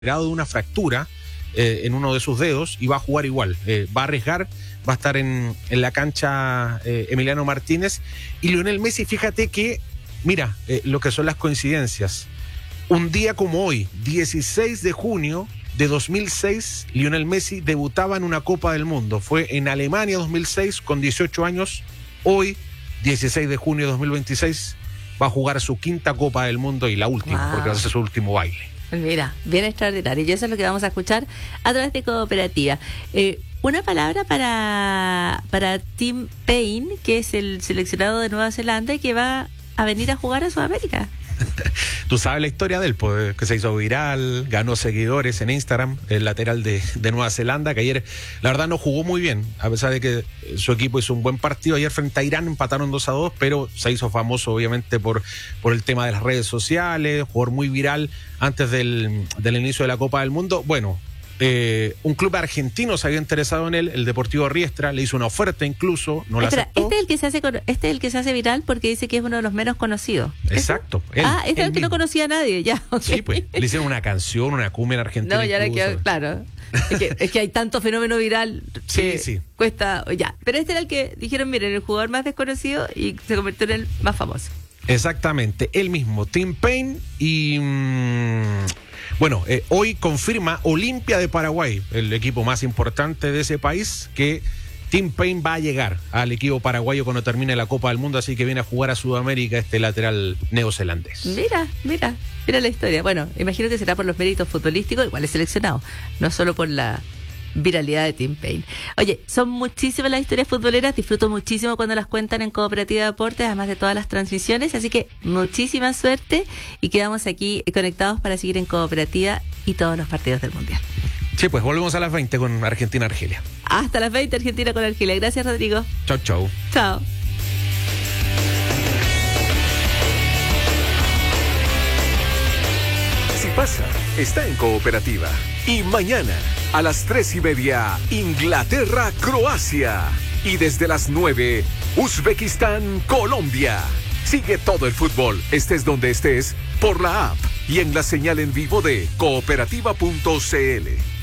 de una fractura en uno de sus dedos y va a jugar igual. Va a arriesgar, va a estar en la cancha Emiliano Martínez. Y Lionel Messi, fíjate que, mira, lo que son las coincidencias. Un día como hoy, 16 de junio de 2006, Lionel Messi debutaba en una Copa del Mundo. Fue en Alemania 2006 con 18 años. Hoy, 16 de junio de 2026, va a jugar su quinta Copa del Mundo y la última, porque va a ser su último baile. Mira, bien extraordinario. Y eso es lo que vamos a escuchar a través de Cooperativa. Una palabra para Tim Payne, que es el seleccionado de Nueva Zelanda y que va a venir a jugar a Sudamérica. Tú sabes la historia de él, pues, que se hizo viral, ganó seguidores en Instagram, el lateral de Nueva Zelanda, que ayer, la verdad, no jugó muy bien, a pesar de que su equipo hizo un buen partido. Ayer frente a Irán empataron 2-2, pero se hizo famoso, obviamente, por el tema de las redes sociales, jugador muy viral antes del inicio de la Copa del Mundo. Bueno, un club argentino se había interesado en él, el Deportivo Riestra, le hizo una oferta incluso, no la aceptó. Este es el que se hace viral porque dice que es uno de los menos conocidos. Exacto. Este es el que no conocía a nadie, ya. Okay. Sí, pues, le hicieron una canción, una cumbia en Argentina. No, ya le quedó claro. Es que hay tanto fenómeno viral que sí. Cuesta, ya. Pero este era el que dijeron, miren, el jugador más desconocido y se convirtió en el más famoso. Exactamente, él mismo, Tim Payne. Y bueno, hoy confirma Olimpia de Paraguay, el equipo más importante de ese país, que Tim Payne va a llegar al equipo paraguayo cuando termine la Copa del Mundo, así que viene a jugar a Sudamérica este lateral neozelandés. Mira la historia. Bueno, imagino que será por los méritos futbolísticos, igual es seleccionado, no solo por la viralidad de Tim Payne. Oye, son muchísimas las historias futboleras, disfruto muchísimo cuando las cuentan en Cooperativa Deportes, además de todas las transmisiones, así que muchísima suerte y quedamos aquí conectados para seguir en Cooperativa y todos los partidos del Mundial. Sí, pues volvemos a las 20 con Argentina-Argelia. Hasta las 20, Argentina con Argelia. Gracias, Rodrigo. Chau. Chao. Si pasa, está en Cooperativa. Y mañana, a las 3:30, Inglaterra-Croacia. Y desde las 9, Uzbekistán-Colombia. Sigue todo el fútbol, estés donde estés, por la app y en la señal en vivo de cooperativa.cl.